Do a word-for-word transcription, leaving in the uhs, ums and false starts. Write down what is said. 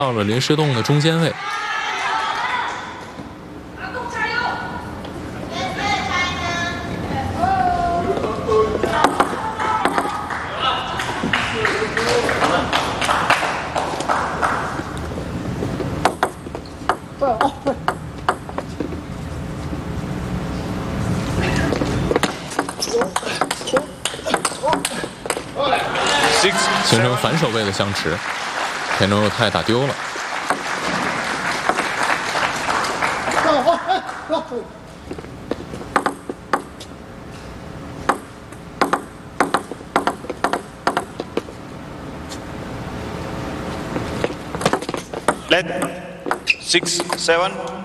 到了临时洞的中间位。 形成反手位的相持，田中佑太打丢了。 Let six seven.